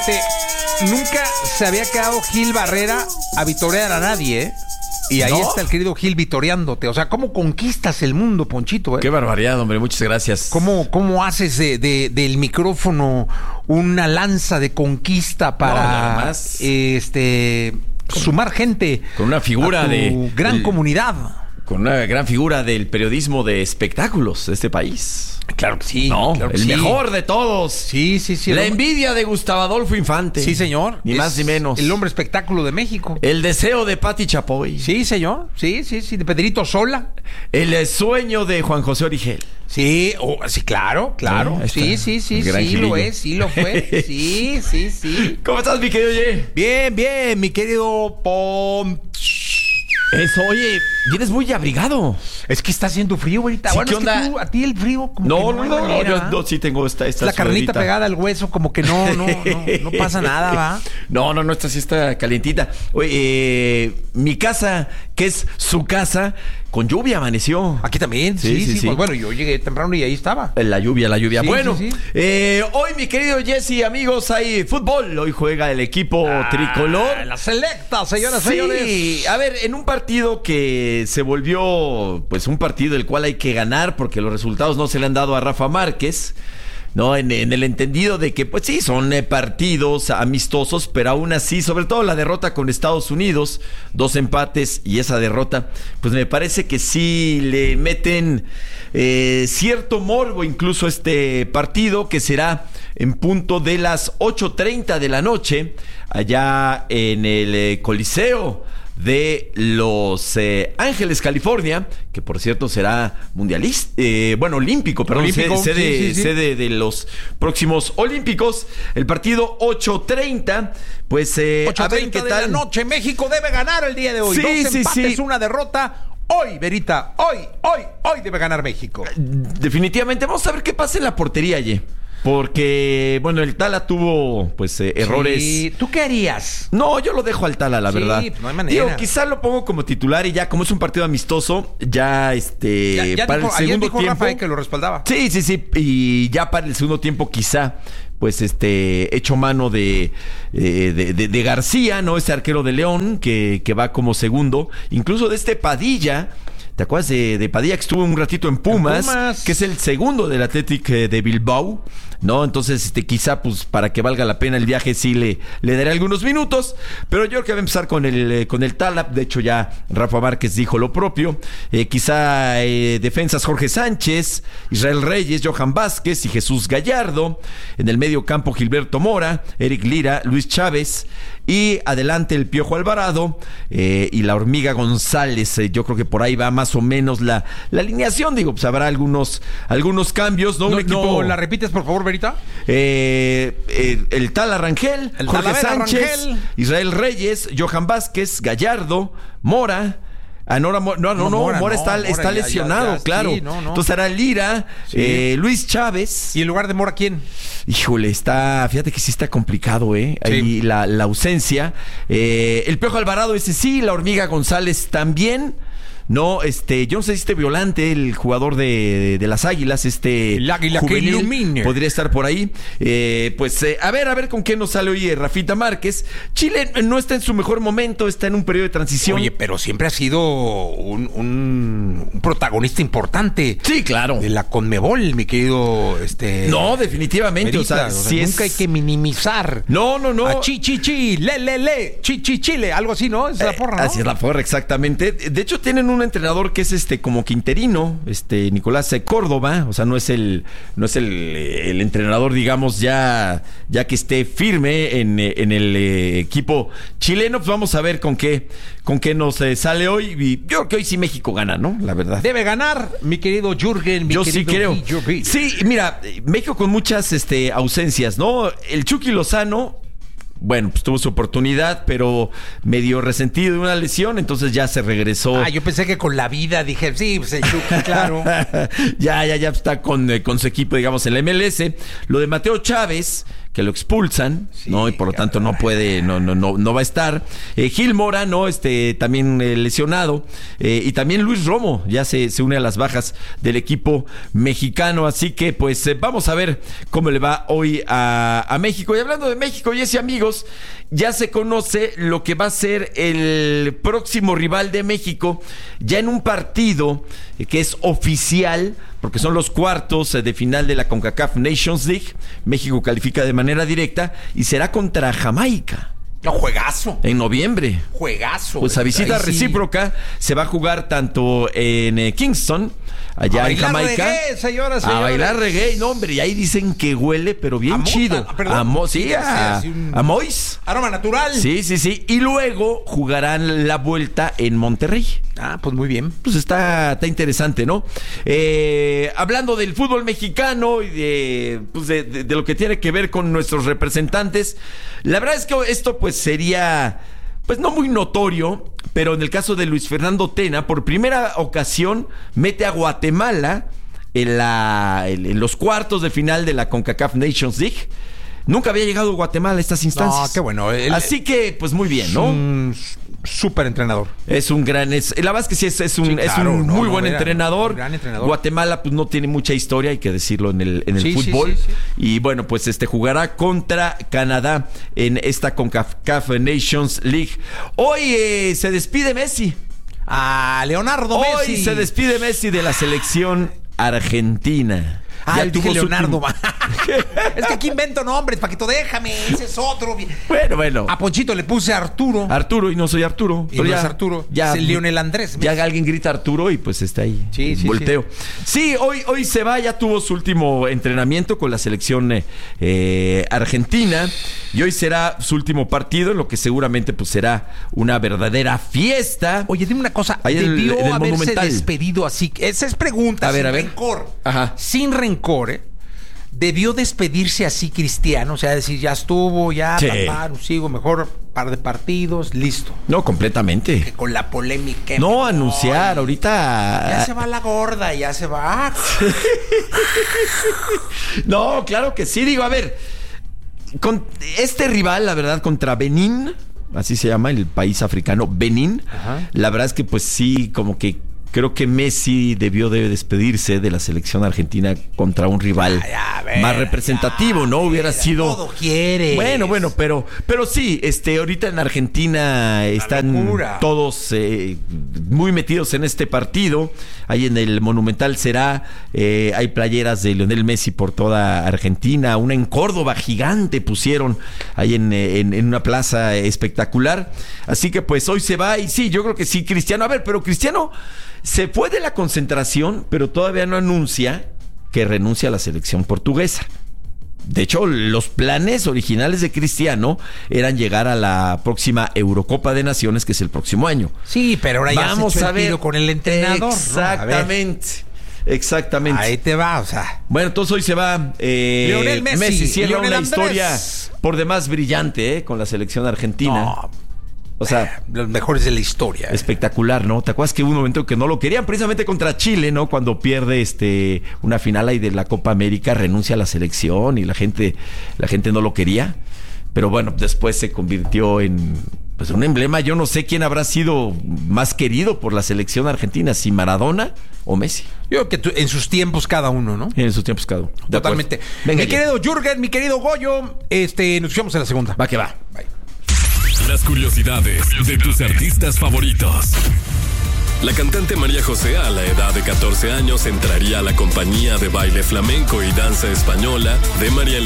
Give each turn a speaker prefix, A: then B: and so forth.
A: Fíjate, nunca se había quedado Gil Barrera a vitorear a nadie, ¿eh? Y ahí está el querido Gil vitoreándote. O sea, ¿cómo conquistas el mundo, Ponchito?
B: Qué barbaridad, hombre. Muchas gracias.
A: ¿Cómo haces del micrófono una lanza de conquista para sumar gente?
B: Con una figura de
A: gran comunidad.
B: Con una gran figura del periodismo de espectáculos de este país.
A: Claro que sí.
B: Claro que
A: el
B: mejor de todos.
A: Sí.
B: La envidia de Gustavo Adolfo Infante.
A: Sí, señor.
B: Ni más ni menos.
A: El hombre espectáculo de México.
B: El deseo de Pati Chapoy.
A: Sí, señor. Sí. De Pedrito Sola.
B: El sueño de Juan José Origel.
A: Sí, sí, claro. Sí, lo fue. Sí.
B: ¿Cómo estás, mi querido Ye?
A: Bien, mi querido
B: Eso, oye, vienes muy abrigado.
A: Es que está haciendo frío ahorita.
B: Sí,
A: bueno,
B: ¿qué
A: es
B: onda?
A: que tú, a ti el frío como
B: No, yo sí tengo esta
A: la carnita
B: sudadita
A: pegada al hueso, como que no pasa nada, ¿va?
B: No, esta sí está calientita. Oye, mi casa, que es su casa, con lluvia amaneció.
A: Aquí también, sí. Pues bueno, yo llegué temprano y ahí estaba.
B: La lluvia.
A: Sí,
B: bueno,
A: sí.
B: Hoy, mi querido Jesse, amigos, hay fútbol. Hoy juega el equipo tricolor.
A: La selecta, señoras y señores.
B: Sí, a ver, en un partido que se volvió, pues, un partido el cual hay que ganar porque los resultados no se le han dado a Rafa Márquez. ¿No? En el entendido de que, pues sí, son partidos amistosos, pero aún así, sobre todo la derrota con Estados Unidos, 2 empates y esa derrota, pues me parece que sí le meten cierto morbo incluso a este partido, que será en punto de las 8:30 de la noche, allá en el Coliseo de Los Ángeles, California, que por cierto será mundialista, olímpico, sede de los próximos olímpicos. El partido 8:30, pues
A: 8:30
B: a ver qué
A: de
B: tal.
A: la noche. México debe ganar el día de hoy. 2 empates, una derrota. Hoy, Verita, hoy debe ganar México.
B: Definitivamente, vamos a ver qué pasa en la portería, Ye. Porque, bueno, el Tala tuvo, pues, errores.
A: Sí. ¿Tú qué harías?
B: No, yo lo dejo al Tala, la verdad.
A: Pues no hay manera.
B: Digo, quizá lo pongo como titular y ya, como es un partido amistoso, ya para el segundo
A: dijo
B: tiempo.
A: Rafael que lo respaldaba.
B: Sí. Y ya para el segundo tiempo, quizá, pues, hecho mano de García, ¿no? Ese arquero de León que va como segundo. Incluso de Padilla. ¿Te acuerdas de Padilla, que estuvo un ratito en Pumas, que es el segundo del Athletic de Bilbao? ¿No? Entonces, quizá, pues, para que valga la pena el viaje, sí le daré algunos minutos. Pero yo creo que va a empezar con el Talap. De hecho, ya Rafa Márquez dijo lo propio. Quizá defensas Jorge Sánchez, Israel Reyes, Johan Vázquez y Jesús Gallardo. En el medio campo, Gilberto Mora, Eric Lira, Luis Chávez. Y adelante el Piojo Alvarado y la Hormiga González. Yo creo que por ahí va más o menos la alineación. Digo, pues habrá algunos cambios, ¿no?
A: ¿No la repites, por favor, Verita?
B: El Tala Rangel, Jorge Sánchez, Rangel, Israel Reyes, Johan Vázquez, Gallardo, Mora. Mora está lesionado, ya, claro. Sí, Entonces hará Lira, Luis Chávez.
A: ¿Y en lugar de Mora quién?
B: Híjole, fíjate que sí está complicado, ahí la ausencia. El Piojo Alvarado, ese sí, la Hormiga González también. No, yo no sé si Violante, el jugador de las Águilas,
A: el águila juvenil, que ilumine,
B: podría estar por ahí. A ver con qué nos sale hoy Rafita Márquez. Chile no está en su mejor momento, está en un periodo de transición.
A: Oye, pero siempre ha sido un protagonista importante.
B: Sí, claro.
A: De la Conmebol, mi querido
B: No, definitivamente.
A: Verita, nunca hay que minimizar.
B: No.
A: A Chile, algo así, ¿no? Es la porra, ¿no?
B: Así es la porra, exactamente. De hecho, tienen un entrenador que es como que interino, Nicolás Córdoba, o sea, no es el entrenador, digamos, ya que esté firme en el equipo chileno. Pues vamos a ver con qué nos sale hoy. Y yo creo que hoy sí México gana, ¿no? La verdad.
A: Debe ganar, mi querido Jürgen,
B: yo sí creo. Sí, mira, México con muchas ausencias, ¿no? El Chucky Lozano, bueno, pues tuvo su oportunidad, pero medio resentido de una lesión, entonces ya se regresó.
A: Yo pensé que con la vida, dije, sí, pues el Chucky, claro.
B: ya está con su equipo, digamos, en la MLS. Lo de Mateo Chávez, que lo expulsan,
A: Sí,
B: ¿no? Y por lo tanto no puede, no va a estar. Gil Mora, ¿no? También lesionado. Y también Luis Romo ya se une a las bajas del equipo mexicano. Así que, pues, vamos a ver cómo le va hoy a México. Y hablando de México, y amigos, ya se conoce lo que va a ser el próximo rival de México, ya en un partido que es oficial, porque son los cuartos de final de la CONCACAF Nations League. México califica de manera directa y será contra Jamaica.
A: No, juegazo.
B: En noviembre.
A: Juegazo.
B: Pues a visita recíproca se va a jugar tanto en Kingston, allá en Jamaica.
A: Reggae, señoras.
B: A bailar reggae. No, hombre, y ahí dicen que huele, pero bien chido. A Mois.
A: Aroma natural.
B: Sí. Y luego jugarán la vuelta en Monterrey.
A: Ah, pues muy bien.
B: Pues está interesante, ¿no? Hablando del fútbol mexicano y de lo que tiene que ver con nuestros representantes, la verdad es que esto pues sería pues no muy notorio, pero en el caso de Luis Fernando Tena, por primera ocasión mete a Guatemala en los cuartos de final de la CONCACAF Nations League. Nunca había llegado Guatemala a estas instancias.
A: No, qué bueno.
B: Así que, pues muy bien, ¿no?
A: Un súper entrenador.
B: Es un gran... la verdad es que sí, es un muy buen entrenador.
A: Un gran entrenador.
B: Guatemala, pues no tiene mucha historia, hay que decirlo, en el fútbol.
A: Sí.
B: Y bueno, pues jugará contra Canadá en esta CONCACAF Nations League. Hoy se despide Messi.
A: Leonardo Messi.
B: Hoy se despide Messi de la selección argentina.
A: Ya dije Leonardo. Es que aquí invento nombres, Paquito, déjame. Ese es otro.
B: Bueno.
A: A Ponchito le puse Arturo.
B: Arturo, y no soy Arturo.
A: Y no es Arturo.
B: Ya,
A: es el Lionel Andrés.
B: Ya alguien grita Arturo y pues está ahí.
A: Sí.
B: Volteo. Sí, hoy se va, ya tuvo su último entrenamiento con la selección argentina. Y hoy será su último partido, en lo que seguramente pues será una verdadera fiesta.
A: Oye, dime una cosa.
B: Ahí
A: debió
B: en el
A: haberse
B: Monumental
A: despedido así. Esa es pregunta.
B: A ver.
A: Rencor.
B: Ajá.
A: Sin rencor, debió despedirse así Cristiano, o sea, decir, ya estuvo, ya,
B: sí.
A: Sigo mejor, par de partidos, listo.
B: No, completamente.
A: Que con la polémica.
B: No, anunciar, ahorita.
A: Ya se va la gorda, ya se va.
B: No, claro que sí, digo, a ver, con este rival, la verdad, contra Benín, así se llama el país africano, Benín,
A: Ajá.
B: La verdad es que pues sí, como que creo que Messi debió de despedirse de la selección argentina contra un rival más representativo, ¿no? Hubiera sido...
A: Todo quiere.
B: Bueno, pero sí, ahorita en Argentina están todos muy metidos en este partido. Ahí en el Monumental hay playeras de Lionel Messi por toda Argentina. Una en Córdoba gigante pusieron ahí en una plaza espectacular. Así que pues hoy se va y sí, yo creo que sí, Cristiano. A ver, pero Cristiano se fue de la concentración, pero todavía no anuncia que renuncia a la selección portuguesa. De hecho, los planes originales de Cristiano eran llegar a la próxima Eurocopa de Naciones, que es el próximo año.
A: Sí, pero ahora ya
B: vamos
A: se echó
B: a
A: el
B: ver
A: tiro con el entrenador.
B: Exactamente.
A: Ahí te va, o sea.
B: Bueno, entonces hoy se va
A: Lionel Messi
B: cierra
A: Lionel
B: una
A: Andrés.
B: historia por demás brillante con la selección argentina.
A: No.
B: O sea,
A: los mejores de la historia.
B: Espectacular, ¿no? ¿Te acuerdas que hubo un momento que no lo querían? Precisamente contra Chile, ¿no? Cuando pierde una final ahí de la Copa América, renuncia a la selección y la gente no lo quería. Pero bueno, después se convirtió en pues un emblema. Yo no sé quién habrá sido más querido por la selección argentina, si Maradona o Messi.
A: Yo creo que en sus tiempos cada uno, ¿no?
B: En sus tiempos cada uno.
A: Totalmente.
B: Venga,
A: mi querido Jürgen, mi querido Goyo, nos escuchamos en la segunda.
B: Va que va.
A: Bye.
C: Las curiosidades de tus artistas favoritos. La cantante María José, a la edad de 14 años, entraría a la compañía de baile flamenco y danza española de María